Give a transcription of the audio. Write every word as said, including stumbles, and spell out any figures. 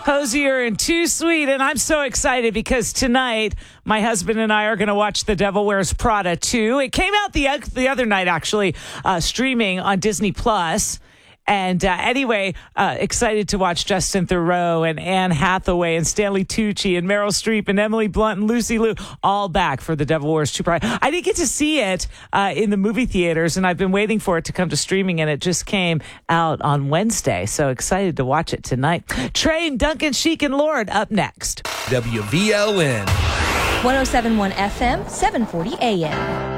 Hosier and Too Sweet, and I'm so excited because tonight my husband and I are going to watch The Devil Wears Prada two. It came out the the other night, actually, uh, streaming on Disney Plus. And uh, anyway, uh, excited to watch Justin Theroux and Anne Hathaway and Stanley Tucci and Meryl Streep and Emily Blunt and Lucy Liu all back for The Devil Wears Prada. I didn't get to see it uh, in the movie theaters, and I've been waiting for it to come to streaming, and it just came out on Wednesday. So excited to watch it tonight. Train, Duncan, Sheik, and Lord up next. W V L N one oh seven point one F M, seven forty A M.